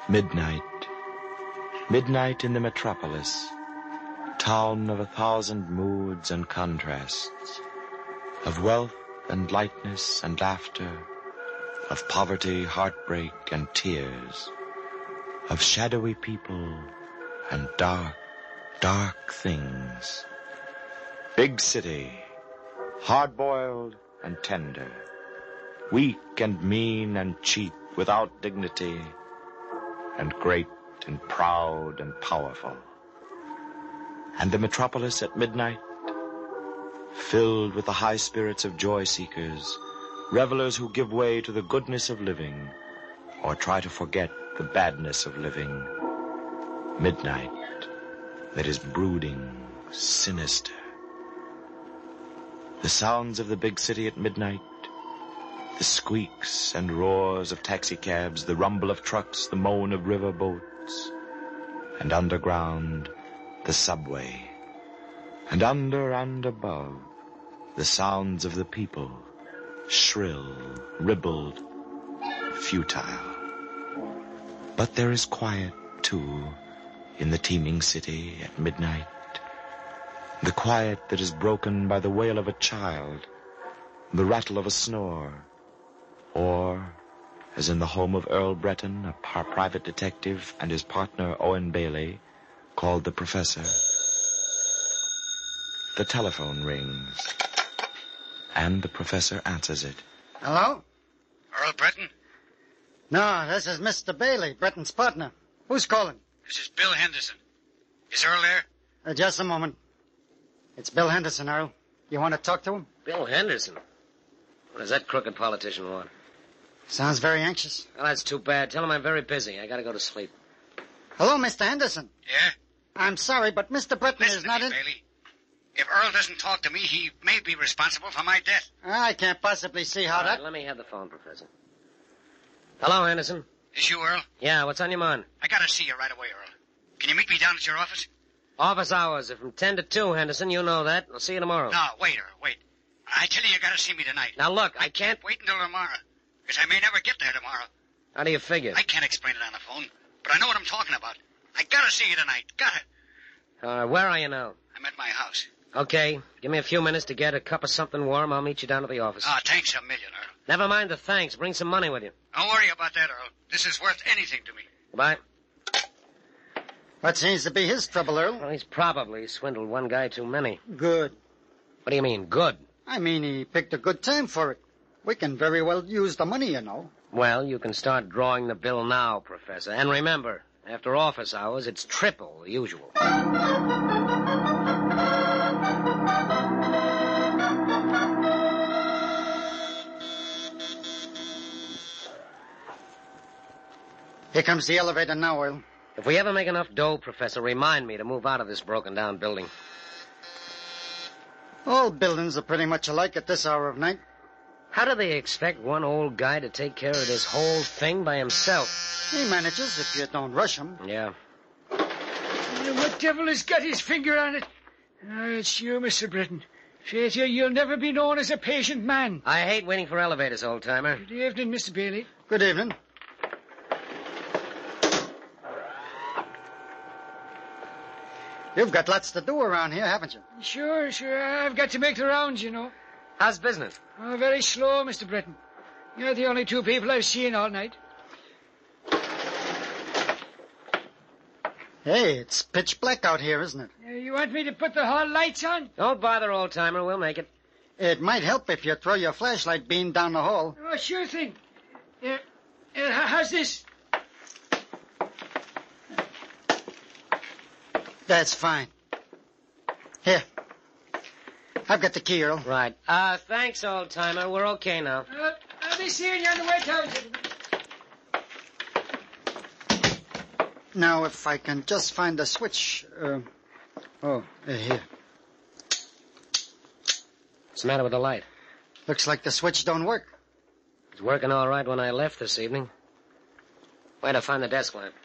Midnight. Midnight in the metropolis. Town of 1,000 moods and contrasts. Of wealth and lightness and laughter. Of poverty, heartbreak, and tears. Of shadowy people and dark, dark things. Big city. Hard-boiled and tender. Weak and mean and cheap without dignity. And great and proud and powerful. And the metropolis at midnight, filled with the high spirits of joy seekers, revelers who give way to the goodness of living, or try to forget the badness of living. Midnight that is brooding, sinister. The sounds of the big city at midnight, the squeaks and roars of taxicabs, the rumble of trucks, the moan of river boats, and underground, the subway, and under and above, the sounds of the people, shrill, ribald, futile. But there is quiet, too, in the teeming city at midnight. The quiet that is broken by the wail of a child, the rattle of a snore, or, as in the home of Earl Breton, a private detective, and his partner Owen Bailey, called the Professor. The telephone rings, and the Professor answers it. Hello? Earl Breton? No, this is Mr. Bailey, Breton's partner. Who's calling? This is Bill Henderson. Is Earl there? Just a moment. It's Bill Henderson, Earl. You want to talk to him? Bill Henderson? What does that crooked politician want? Sounds very anxious. Well, that's too bad. Tell him I'm very busy. I gotta go to sleep. Hello, Mr. Henderson. Yeah? I'm sorry, but Mr. Breton Listen is not to me, in... Bailey. If Earl doesn't talk to me, he may be responsible for my death. I can't possibly see how All right, that... let me have the phone, Professor. Hello, Henderson. Is you, Earl? Yeah, what's on your mind? I gotta see you right away, Earl. Can you meet me down at your office? Office hours are from 10 to 2, Henderson. You know that. I'll see you tomorrow. No, wait, Earl, wait. I tell you gotta see me tonight. Now, look, I can't... Wait until tomorrow, because I may never get there tomorrow. How do you figure? I can't explain it on the phone, but I know what I'm talking about. I gotta see you tonight. Gotta. Where are you now? I'm at my house. Okay, give me a few minutes to get a cup of something warm. I'll meet you down at the office. Thanks a million, Earl. Never mind the thanks. Bring some money with you. Don't worry about that, Earl. This is worth anything to me. Goodbye. What seems to be his trouble, Earl? Well, he's probably swindled one guy too many. Good. What do you mean, good? I mean, he picked a good time for it. We can very well use the money, you know. Well, you can start drawing the bill now, Professor. And remember, after office hours, it's triple the usual. Here comes the elevator now, Earl. If we ever make enough dough, Professor, remind me to move out of this broken-down building. All buildings are pretty much alike at this hour of night. How do they expect one old guy to take care of this whole thing by himself? He manages if you don't rush him. Yeah. What devil has got his finger on it? It's you, Mr. Breton. Faith, you'll never be known as a patient man. I hate waiting for elevators, old-timer. Good evening, Mr. Bailey. Good evening. You've got lots to do around here, haven't you? Sure. I've got to make the rounds, you know. How's business? Oh, very slow, Mr. Breton. You're the only two people I've seen all night. Hey, it's pitch black out here, isn't it? You want me to put the hall lights on? Don't bother, old-timer. We'll make it. It might help if you throw your flashlight beam down the hall. Oh, sure thing. How's this? That's fine. Here. I've got the key, Earl. Right. Thanks, old-timer. We're okay now. I'll be seeing you on the way down. Now, if I can just find the switch. Here. What's the matter with the light? Looks like the switch don't work. It was working all right when I left this evening. Where'd I find the desk lamp?